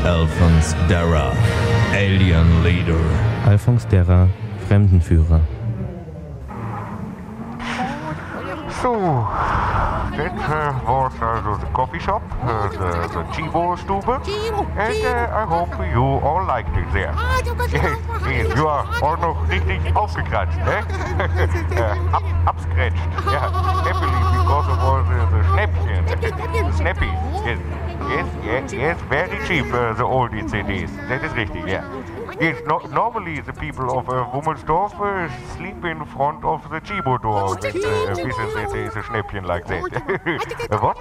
Alphonse Darra, Alien Leader. Alphonse Darra, Fremdenführer. So, that was the coffee shop, the Chibo-Stube, and I hope you all liked it there. Yes, you are all noch richtig aufgekratzt, ne? Abscratched, yeah, happily because of all the Schnäppchen, snappies, yes, very cheap, the oldie CDs, that is richtig, yeah. Yes, normally the people of Wummelsdorf sleep in front of the Chibo door with a Schnäppchen like that. What?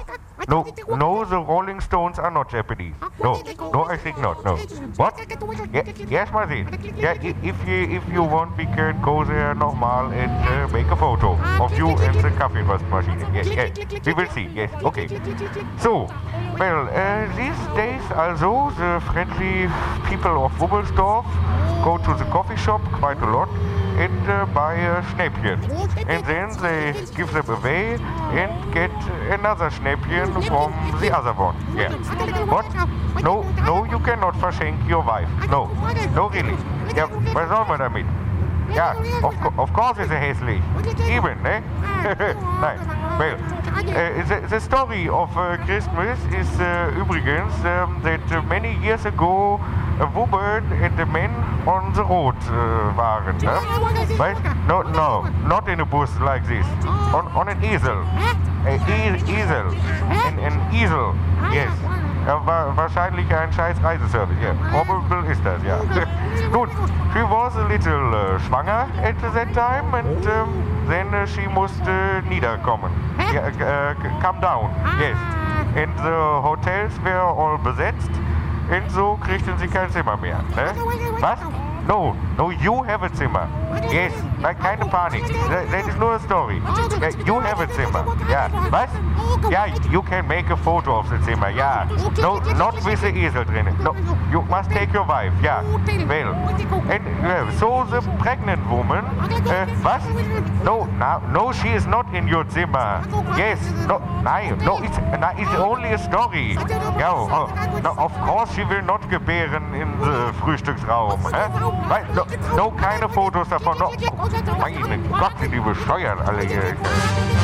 No, the Rolling Stones are not Japanese. No, I think not, no. What? Yes, my dear. Yeah, if you want, we can go there normal and make a photo of you and the Kaffeeröstmaschine. Yes, we will see, yes, okay. So, well, these days also the friendly people of Wummelsdorf go to the coffee shop quite a lot and buy a Schnäppchen. And then they give them away and get another Schnäppchen from the other one. Yeah. What? No, you cannot verschenk your wife. No, really. Ja, was soll man damit? Ja, of course it's a hässlich. Even, ne? Nein. Well, the story of Christmas is übrigens that many years ago a woman and a man on the road waren. Right? No, not in a bus like this. On an easel. Easel. An easel. Yes. Wahrscheinlich ein scheiß Reiseservice. Yeah. Probable ist das, ja. Nun, she was a little schwanger at that time and then she musste niederkommen. Come down, yes. And the hotels were all besetzt und so kriegten sie kein Zimmer mehr. Ne? Was? No, you have a Zimmer. Yes, keine Panik. That is no story. You have a Zimmer. Ja, was? Ja, you can make a photo of the Zimmer. Ja, no, not with the easel drin. No, you must take your wife. Ja, well. And so the pregnant woman. Was? No, she is not in your Zimmer. Yes, it's only a story. Ja, no, of course she will not gebären in the Frühstücksraum. No, keine Fotos davon. No. Meine Gott, sind die bescheuert alle hier.